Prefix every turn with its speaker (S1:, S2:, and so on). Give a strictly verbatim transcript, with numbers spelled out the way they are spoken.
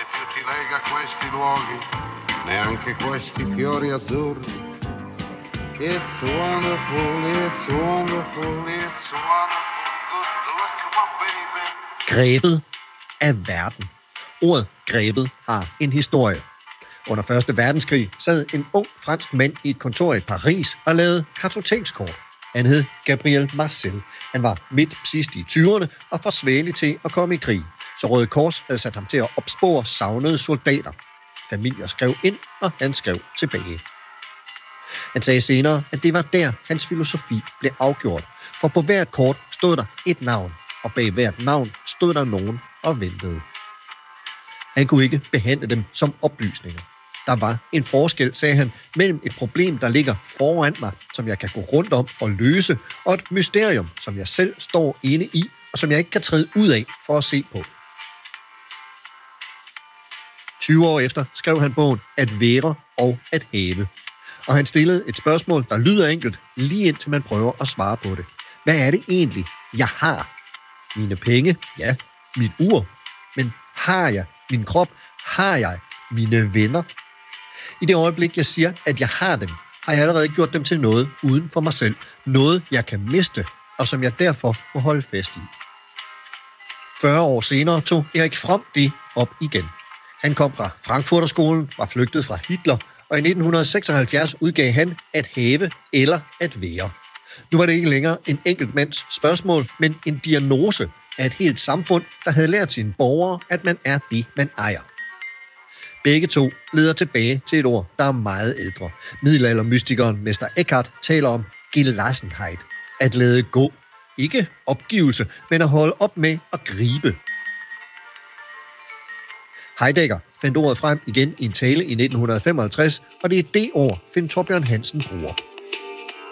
S1: più ti lega questi luoghi, neanche questi fiori azzurri. It's wonderful, it's wonderful, it's wonderful, good luck, my baby.
S2: Grebet af verden. Ordet grebet har en historie. Under første verdenskrig sad en ung fransk mand i et kontor i Paris og lavede kartotekskort. Han hed Gabriel Marcel. Han var midt sidst i tyverne og for svagelig til at komme i krig. Så Røde Kors havde sat ham til at opspore savnede soldater. Familier skrev ind, og han skrev tilbage. Han sagde senere, at det var der, hans filosofi blev afgjort. For på hvert kort stod der et navn, og bag hvert navn stod der nogen og ventede. Han kunne ikke behandle dem som oplysninger. Der var en forskel, sagde han, mellem et problem, der ligger foran mig, som jeg kan gå rundt om og løse, og et mysterium, som jeg selv står inde i, og som jeg ikke kan træde ud af for at se på. tyve år efter skrev han bogen At være og at have. Og han stillede et spørgsmål, der lyder enkelt, lige indtil man prøver at svare på det. Hvad er det egentlig, jeg har? Mine penge? Ja. Mit ur? Men har jeg min krop? Har jeg mine venner? I det øjeblik, jeg siger, at jeg har dem, har jeg allerede gjort dem til noget uden for mig selv. Noget, jeg kan miste, og som jeg derfor må holde fast i. fyrre år senere tog Erik Fromm det op igen. Han kom fra Frankfurterskolen, var flygtet fra Hitler, og i nitten seksoghalvfjerds udgav han At have eller at være. Nu var det ikke længere en enkelt mands spørgsmål, men en diagnose af et helt samfund, der havde lært sine borgere, at man er det, man ejer. Begge to leder tilbage til et ord, der er meget ældre. Middelaldermystikeren Mester Eckhart taler om Gelassenheit, at lade gå. Ikke opgivelse, men at holde op med at gribe. Heidegger fandt ordet frem igen i en tale i nitten femoghalvtreds, og det er det ord, Finn Thorbjørn Hansen bruger.